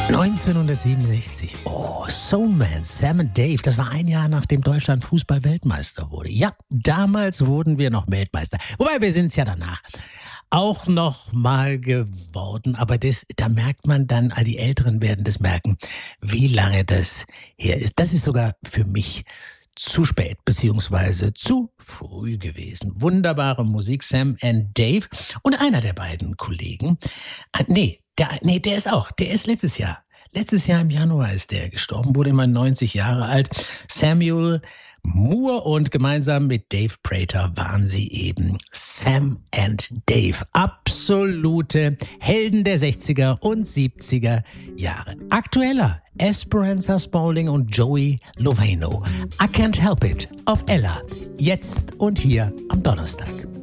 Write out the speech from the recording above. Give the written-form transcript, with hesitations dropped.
1967. Oh, Soul Man, Sam and Dave. Das war ein Jahr, nachdem Deutschland Fußball-Weltmeister wurde. Ja, damals wurden wir noch Weltmeister. Wobei, wir sind es ja danach auch noch mal geworden. Aber da merkt man dann, all die Älteren werden das merken, wie lange das her ist. Das ist sogar für mich zu spät, beziehungsweise zu früh gewesen. Wunderbare Musik, Sam and Dave. Und einer der beiden Kollegen, der ist letztes Jahr im Januar ist der gestorben, wurde immer 90 Jahre alt. Samuel Moore, und gemeinsam mit Dave Prater waren sie eben Sam and Dave. Absolute Helden der 60er und 70er Jahre. Aktueller Esperanza Spalding und Joey Lovano. I Can't Help It auf Ella. Jetzt und hier am Donnerstag.